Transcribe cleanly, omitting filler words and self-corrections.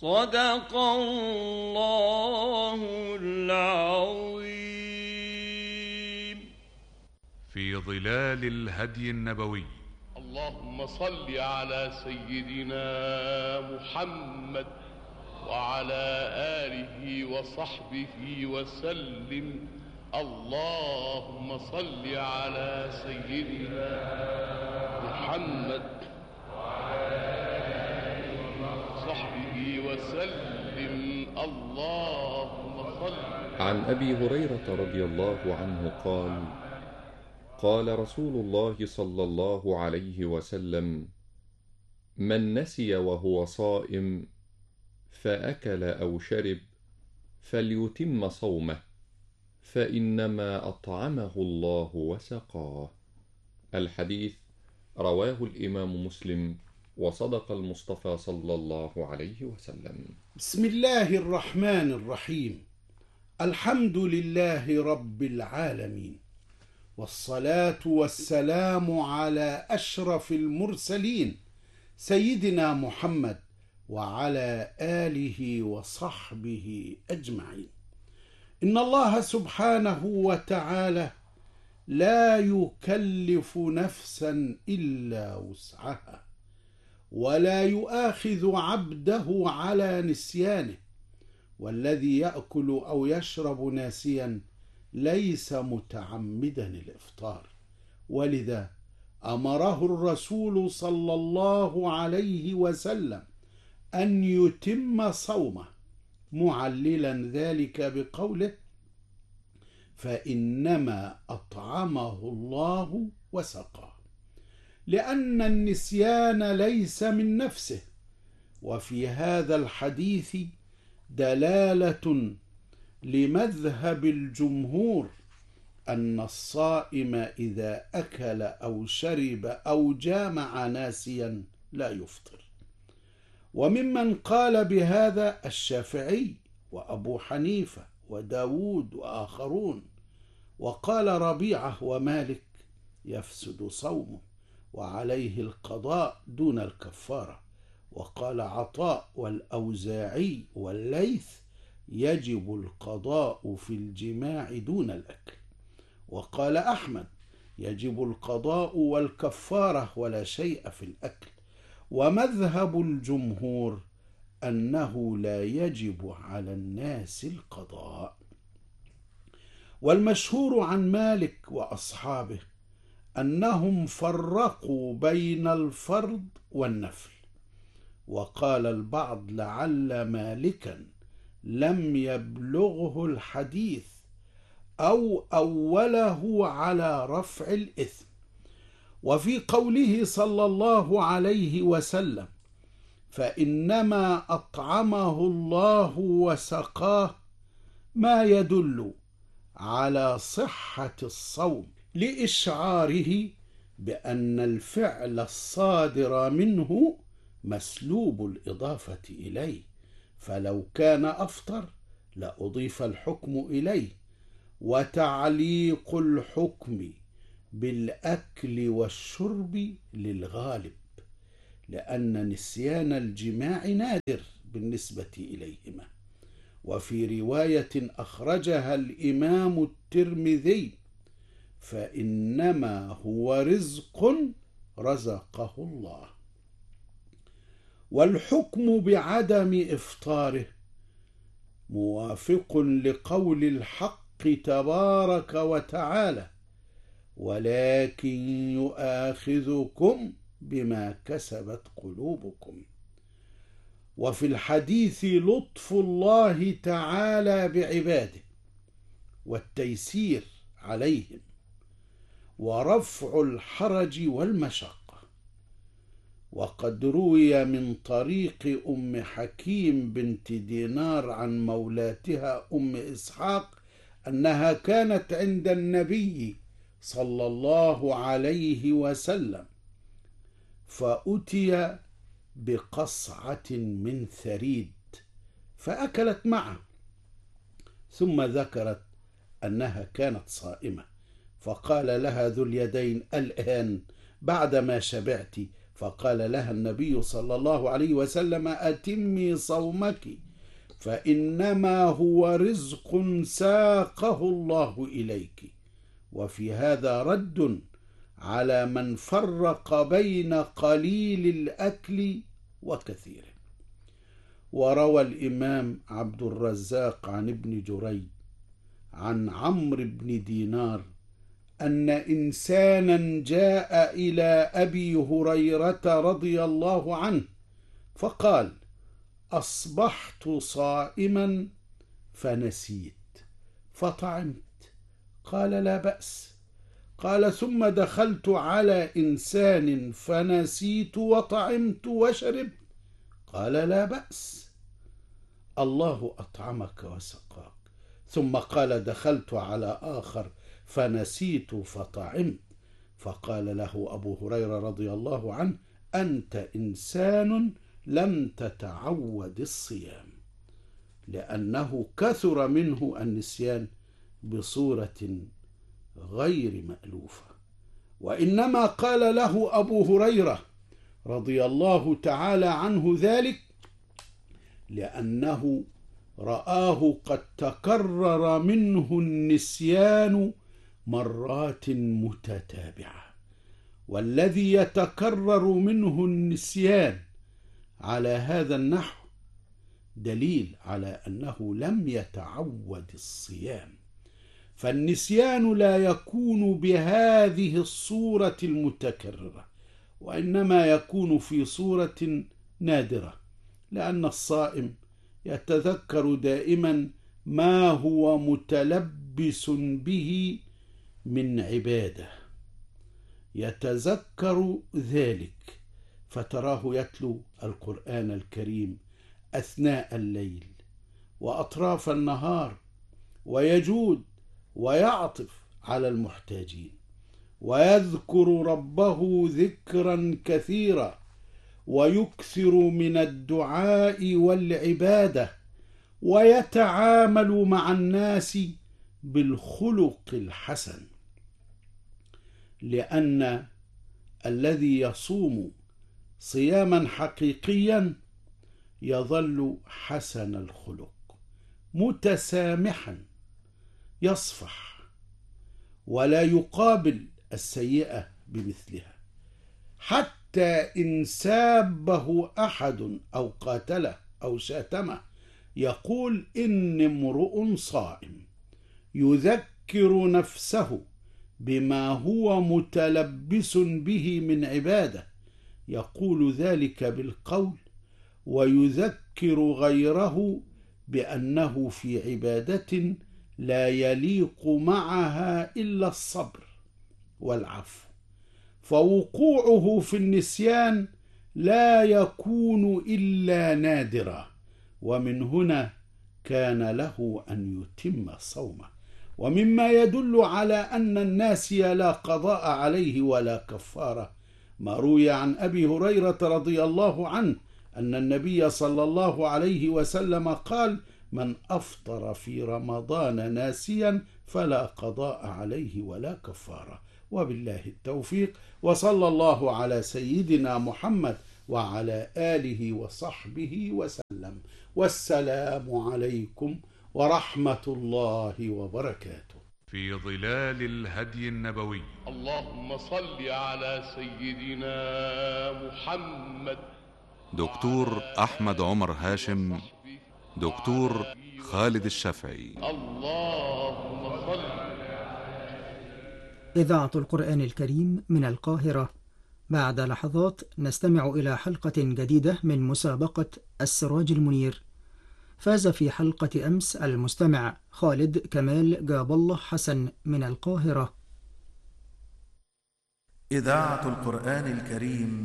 صدق الله العظيم. في ظلال الهدي النبوي. اللهم صل على سيدنا محمد وعلى آله وصحبه وسلم. اللهم صل على سيدنا محمد وعلى آله وصحبه وسلم. اللهم صل. عن أبي هريرة رضي الله عنه قال: قال رسول الله صلى الله عليه وسلم: من نسي وهو صائم فأكل أو شرب فليتم صومه، فإنما أطعمه الله وسقاه. الحديث رواه الإمام مسلم، وصدق المصطفى صلى الله عليه وسلم. بسم الله الرحمن الرحيم. الحمد لله رب العالمين، والصلاة والسلام على أشرف المرسلين سيدنا محمد وعلى آله وصحبه أجمعين. إن الله سبحانه وتعالى لا يكلف نفسا إلا وسعها، ولا يؤاخذ عبده على نسيانه، والذي يأكل أو يشرب ناسيا ليس متعمدا الإفطار، ولذا أمره الرسول صلى الله عليه وسلم أن يتم صومه، معللا ذلك بقوله: فإنما أطعمه الله وسقاه، لأن النسيان ليس من نفسه. وفي هذا الحديث دلالة لمذهب الجمهور أن الصائم إذا أكل أو شرب أو جامع ناسيا لا يفطر. وممن قال بهذا الشافعي وأبو حنيفة وداود وآخرون، وقال ربيعة ومالك: يفسد صومه وعليه القضاء دون الكفارة. وقال عطاء والأوزاعي والليث: يجب القضاء في الجماع دون الأكل. وقال أحمد: يجب القضاء والكفارة ولا شيء في الأكل. ومذهب الجمهور أنه لا يجب على الناس القضاء. والمشهور عن مالك وأصحابه أنهم فرقوا بين الفرض والنفل. وقال البعض: لعل مالكا لم يبلغه الحديث أو أوله على رفع الإثم. وفي قوله صلى الله عليه وسلم: فإنما أطعمه الله وسقاه، ما يدل على صحة الصوم، لإشعاره بأن الفعل الصادر منه مسلوب الإضافة إليه، فلو كان أفطر لأضيف الحكم إليه. وتعليق الحكم بالأكل والشرب للغالب، لأن نسيان الجماع نادر بالنسبة إليهما. وفي رواية أخرجها الإمام الترمذي: فإنما هو رزق رزقه الله. والحكم بعدم إفطاره موافق لقول الحق تبارك وتعالى: ولكن يؤاخذكم بما كسبت قلوبكم. وفي الحديث لطف الله تعالى بعباده والتيسير عليهم ورفع الحرج والمشقة. وقد روي من طريق أم حكيم بنت دينار عن مولاتها أم إسحاق أنها كانت عند النبي صلى الله عليه وسلم، فأتي بقصعة من ثريد فأكلت معه، ثم ذكرت أنها كانت صائمة، فقال لها ذو اليدين: الآن بعدما شبعت؟ فقال لها النبي صلى الله عليه وسلم: أتمي صومك، فإنما هو رزق ساقه الله إليك. وفي هذا رد على من فرق بين قليل الأكل وكثيره. وروى الإمام عبد الرزاق عن ابن جريج عن عمرو بن دينار أن إنسانا جاء إلى أبي هريرة رضي الله عنه فقال: أصبحت صائما فنسيت فطعمت. قال: لا بأس. قال: ثم دخلت على إنسان فنسيت وطعمت وشربت. قال: لا بأس، الله أطعمك وسقاك. ثم قال: دخلت على آخر فنسيت فطعمت. فقال له أبو هريرة رضي الله عنه: أنت إنسان لم تتعود الصيام، لأنه كثر منه النسيان بصورة غير مألوفة. وإنما قال له أبو هريرة رضي الله تعالى عنه ذلك لأنه رآه قد تكرر منه النسيان مرات متتابعة، والذي يتكرر منه النسيان على هذا النحو دليل على أنه لم يتعود الصيام. فالنسيان لا يكون بهذه الصورة المتكررة، وإنما يكون في صورة نادرة، لأن الصائم يتذكر دائما ما هو متلبس به من عبادة، يتذكر ذلك، فتراه يتلو القرآن الكريم أثناء الليل وأطراف النهار، ويجود ويعطف على المحتاجين، ويذكر ربه ذكرا كثيرا، ويكثر من الدعاء والعبادة، ويتعامل مع الناس بالخلق الحسن، لأن الذي يصوم صياما حقيقيا يظل حسن الخلق متسامحا، يصفح ولا يقابل السيئة بمثلها، حتى إن سابه أحد أو قاتله أو شاتمه يقول: إني امرؤ صائم، يذكر نفسه بما هو متلبس به من عبادة، يقول ذلك بالقول، ويذكر غيره بأنه في عبادة لا يليق معها إلا الصبر والعفو، فوقوعه في النسيان لا يكون إلا نادرا، ومن هنا كان له أن يتم صومه. ومما يدل على أن الناسي لا قضاء عليه ولا كفارة ما روي عن أبي هريرة رضي الله عنه أن النبي صلى الله عليه وسلم قال: من أفطر في رمضان ناسيا فلا قضاء عليه ولا كفارة. وبالله التوفيق، وصلى الله على سيدنا محمد وعلى آله وصحبه وسلم، والسلام عليكم ورحمة الله وبركاته. في ظلال الهدي النبوي. اللهم صل على سيدنا محمد. دكتور أحمد عمر هاشم، دكتور خالد الشافعي. اللهم صل. إذاعة القرآن الكريم من القاهرة. بعد لحظات نستمع إلى حلقة جديدة من مسابقة السراج المنير. فاز في حلقة أمس المستمع خالد كمال جاب الله حسن من القاهرة. إذاعة القرآن الكريم